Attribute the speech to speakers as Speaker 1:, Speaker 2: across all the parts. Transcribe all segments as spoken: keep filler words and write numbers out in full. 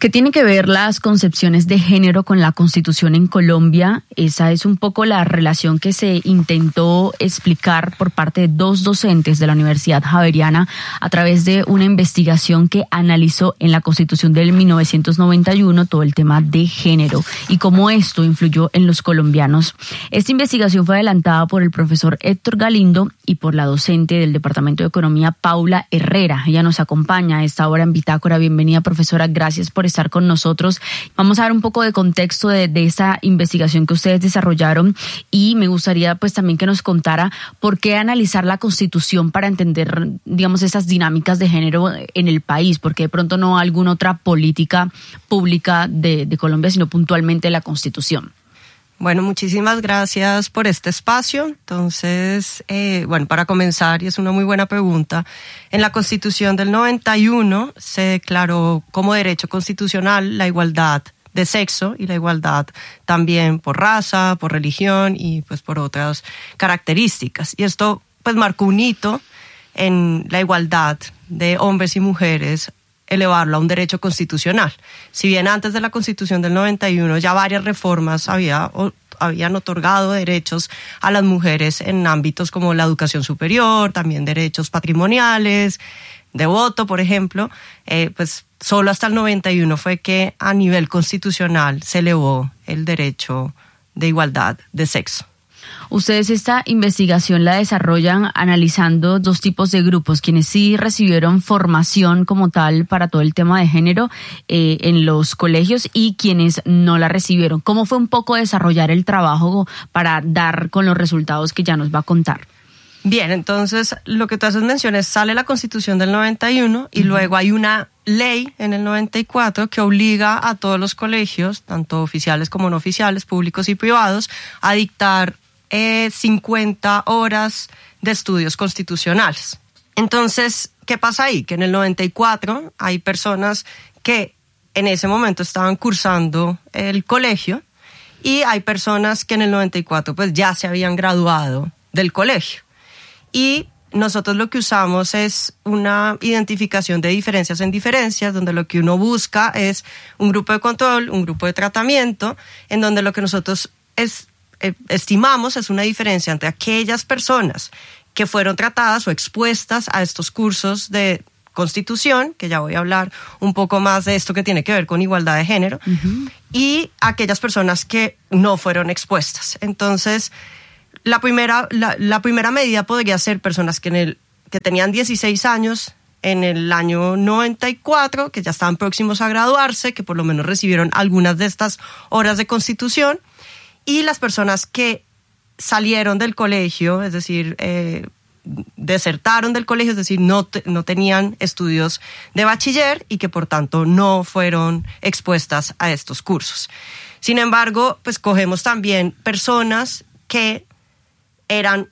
Speaker 1: ¿Qué tiene que ver las concepciones de género con la Constitución en Colombia? Esa es un poco la relación que se intentó explicar por parte de dos docentes de la Universidad Javeriana a través de una investigación que analizó en la Constitución del mil novecientos noventa y uno todo el tema de género y cómo esto influyó en los colombianos. Esta investigación fue adelantada por el profesor Héctor Galindo y por la docente del Departamento de Economía, Paula Herrera. Ella nos acompaña a esta hora en Bitácora. Bienvenida, profesora. Gracias por estar con nosotros. Vamos a dar un poco de contexto de, de esa investigación que ustedes desarrollaron y me gustaría pues también que nos contara por qué analizar la Constitución para entender, digamos, esas dinámicas de género en el país, porque de pronto no alguna otra política pública de, de Colombia, sino puntualmente la Constitución.
Speaker 2: Bueno, muchísimas gracias por este espacio. Entonces, eh, bueno, para comenzar, y es una muy buena pregunta, en la Constitución del noventa y uno se declaró como derecho constitucional la igualdad de sexo y la igualdad también por raza, por religión y pues por otras características. Y esto pues marcó un hito en la igualdad de hombres y mujeres, elevarlo a un derecho constitucional. Si bien antes de la Constitución del noventa y uno ya varias reformas había, o, habían otorgado derechos a las mujeres en ámbitos como la educación superior, también derechos patrimoniales, de voto, por ejemplo, eh, pues solo hasta el noventa y uno fue que a nivel constitucional se elevó el derecho de igualdad de sexo.
Speaker 1: Ustedes esta investigación la desarrollan analizando dos tipos de grupos, quienes sí recibieron formación como tal para todo el tema de género eh, en los colegios y quienes no la recibieron. ¿Cómo fue un poco desarrollar el trabajo para dar con los resultados que ya nos va a contar?
Speaker 2: Bien, entonces lo que tú haces mención es, sale la Constitución del noventa y uno y uh-huh. luego hay una ley en el noventa y cuatro que obliga a todos los colegios, tanto oficiales como no oficiales, públicos y privados, a dictar eh, cincuenta horas de estudios constitucionales. Entonces, ¿qué pasa ahí? Que en el noventa y cuatro hay personas que en ese momento estaban cursando el colegio y hay personas que en el noventa y cuatro pues ya se habían graduado del colegio. Y nosotros lo que usamos es una identificación de diferencias en diferencias, donde lo que uno busca es un grupo de control, un grupo de tratamiento, en donde lo que nosotros es, eh, estimamos es una diferencia entre aquellas personas que fueron tratadas o expuestas a estos cursos de Constitución, que ya voy a hablar un poco más de esto que tiene que ver con igualdad de género, uh-huh. y aquellas personas que no fueron expuestas. Entonces, La primera, la, la primera medida podría ser personas que, en el, que tenían dieciséis años en el año noventa y cuatro, que ya estaban próximos a graduarse, que por lo menos recibieron algunas de estas horas de Constitución, y las personas que salieron del colegio, es decir, eh, desertaron del colegio, es decir, no, te, no tenían estudios de bachiller y que por tanto no fueron expuestas a estos cursos. Sin embargo, pues cogemos también personas que eran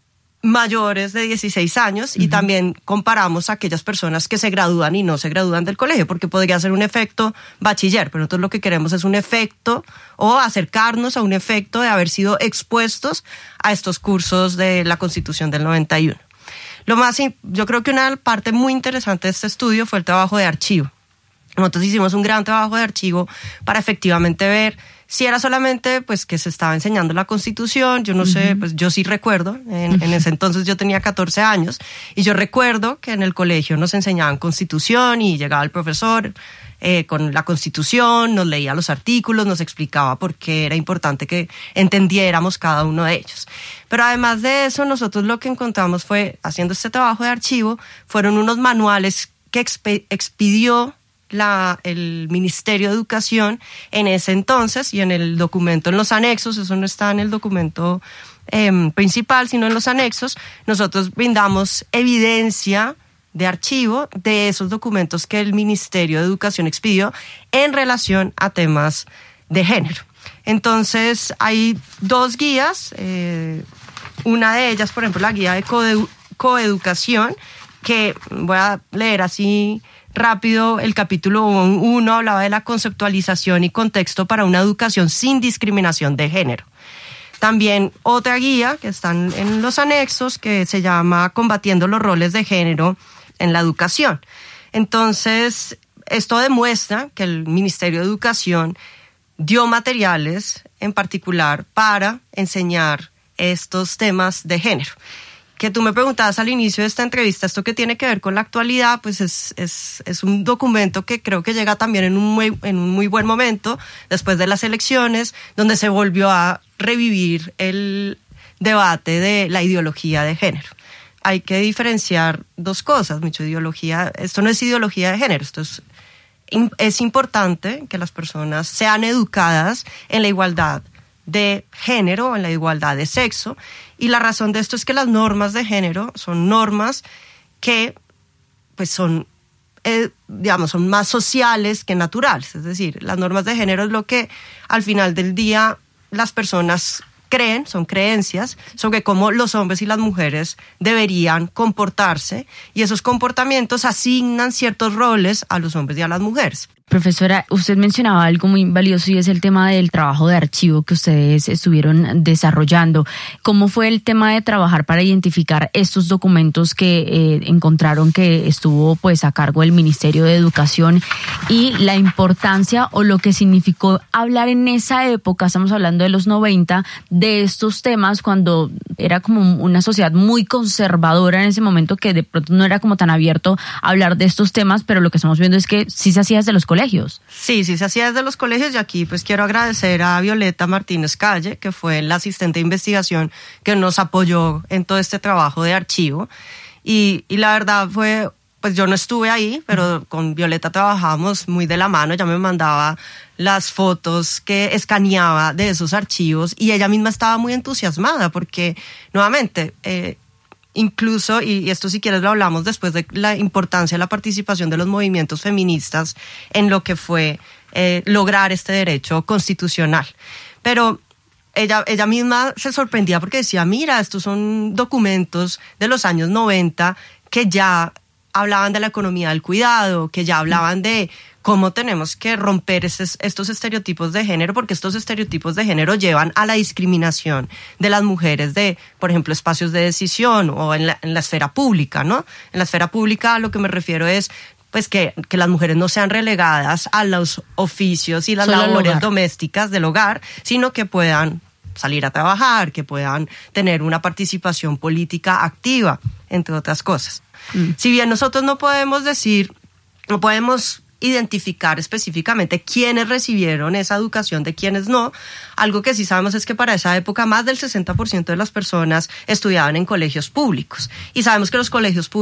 Speaker 2: mayores de dieciséis años y uh-huh. también comparamos a aquellas personas que se gradúan y no se gradúan del colegio, porque podría ser un efecto bachiller, pero nosotros lo que queremos es un efecto o acercarnos a un efecto de haber sido expuestos a estos cursos de la Constitución del noventa y uno. Lo más, yo creo que una parte muy interesante de este estudio fue el trabajo de archivo. Nosotros hicimos un gran trabajo de archivo para efectivamente ver si era solamente pues que se estaba enseñando la Constitución. Yo no uh-huh. sé, pues yo sí recuerdo, en, en ese entonces yo tenía catorce años, y yo recuerdo que en el colegio nos enseñaban Constitución y llegaba el profesor eh, con la Constitución, nos leía los artículos, nos explicaba por qué era importante que entendiéramos cada uno de ellos. Pero además de eso, nosotros lo que encontramos fue, haciendo este trabajo de archivo, fueron unos manuales que exp- expidió La, el Ministerio de Educación en ese entonces, y en el documento, en los anexos, eso no está en el documento eh, principal, sino en los anexos, nosotros brindamos evidencia de archivo de esos documentos que el Ministerio de Educación expidió en relación a temas de género. Entonces, hay dos guías, eh, una de ellas, por ejemplo, la guía de coedu- coeducación, que voy a leer así rápido. El capítulo uno hablaba de la conceptualización y contexto para una educación sin discriminación de género. También otra guía que están en los anexos que se llama Combatiendo los roles de género en la educación. Entonces, esto demuestra que el Ministerio de Educación dio materiales en particular para enseñar estos temas de género. Que tú me preguntabas al inicio de esta entrevista, esto que tiene que ver con la actualidad, pues es, es, es un documento que creo que llega también en un, muy, en un muy buen momento, después de las elecciones, donde se volvió a revivir el debate de la ideología de género. Hay que diferenciar dos cosas, mucho ideología, esto no es ideología de género, esto es, es importante que las personas sean educadas en la igualdad de género, en la igualdad de sexo, y la razón de esto es que las normas de género son normas que pues son, eh, digamos, son más sociales que naturales, es decir, las normas de género es lo que al final del día las personas creen, son creencias sobre cómo los hombres y las mujeres deberían comportarse, y esos comportamientos asignan ciertos roles a los hombres y a las mujeres.
Speaker 1: Profesora, usted mencionaba algo muy valioso y es el tema del trabajo de archivo que ustedes estuvieron desarrollando. ¿Cómo fue el tema de trabajar para identificar estos documentos que eh, encontraron que estuvo pues a cargo del Ministerio de Educación y la importancia o lo que significó hablar en esa época, estamos hablando de los noventa, de estos temas cuando era como una sociedad muy conservadora en ese momento que de pronto no era como tan abierto a hablar de estos temas, pero lo que estamos viendo es que sí se hacía desde los colegios?
Speaker 2: Sí, sí se hacía desde los colegios, y aquí pues quiero agradecer a Violeta Martínez Calle, que fue la asistente de investigación que nos apoyó en todo este trabajo de archivo, y, y la verdad fue, pues yo no estuve ahí, pero con Violeta trabajábamos muy de la mano, ella me mandaba las fotos que escaneaba de esos archivos, y ella misma estaba muy entusiasmada porque, nuevamente, eh, incluso, y esto si quieres lo hablamos después, de la importancia de la participación de los movimientos feministas en lo que fue eh, lograr este derecho constitucional. Pero ella, ella misma se sorprendía porque decía, mira, estos son documentos de los años noventa que ya hablaban de la economía del cuidado, que ya hablaban de cómo tenemos que romper estos, estos estereotipos de género, porque estos estereotipos de género llevan a la discriminación de las mujeres de, por ejemplo, espacios de decisión o en la, en la esfera pública, ¿no? En la esfera pública a lo que me refiero es pues que, que las mujeres no sean relegadas a los oficios y las
Speaker 1: Solo
Speaker 2: labores domésticas del hogar, sino que puedan salir a trabajar, que puedan tener una participación política activa, entre otras cosas. Mm. Si bien nosotros no podemos decir, no podemos identificar específicamente quiénes recibieron esa educación de quiénes no, algo que sí sabemos es que para esa época más del sesenta por ciento de las personas estudiaban en colegios públicos, y sabemos que los colegios públicos